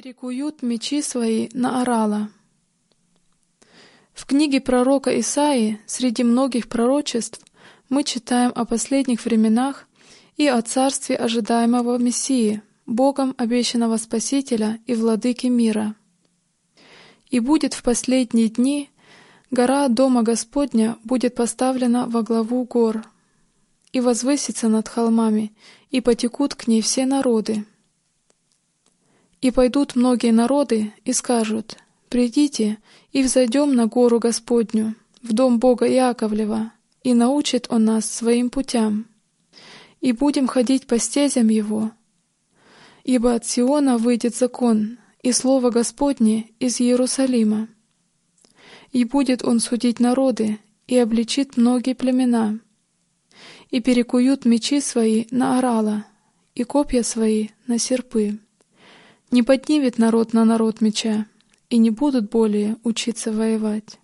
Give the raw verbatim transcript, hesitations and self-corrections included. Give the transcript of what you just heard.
перекуют мечи свои на орала. В книге пророка Исаии среди многих пророчеств мы читаем о последних временах и о царстве ожидаемого Мессии, Богом обещанного Спасителя и Владыки мира. «И будет в последние дни гора Дома Господня будет поставлена во главу гор, и возвысится над холмами, и потекут к ней все народы. И пойдут многие народы и скажут: придите и взойдем на гору Господню, в дом Бога Иаковлева, и научит Он нас своим путям, и будем ходить по стезям Его. Ибо от Сиона выйдет закон, и слово Господне из Иерусалима. И будет Он судить народы, и обличит многие племена. И перекуют мечи свои на орала, и копья свои на серпы. Не поднимет народ на народ меча, и не будут более учиться воевать».